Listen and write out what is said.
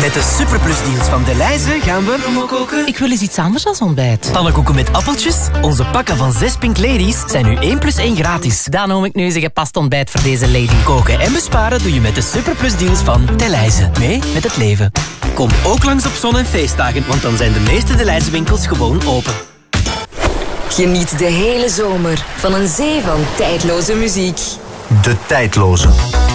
Met de Superplus-deals van Delhaize gaan we... koken. Ik wil eens iets anders als ontbijt. Pannenkoeken met appeltjes. Onze pakken van 6 Pink Ladies zijn nu 1 plus 1 gratis. Dan noem ik nu eens een gepast ontbijt voor deze lady. Koken en besparen doe je met de Superplus-deals van Delhaize. Mee met het leven. Kom ook langs op zon- en feestdagen, want dan zijn de meeste Delhaize winkels gewoon open. Geniet de hele zomer van een zee van tijdloze muziek. De tijdloze.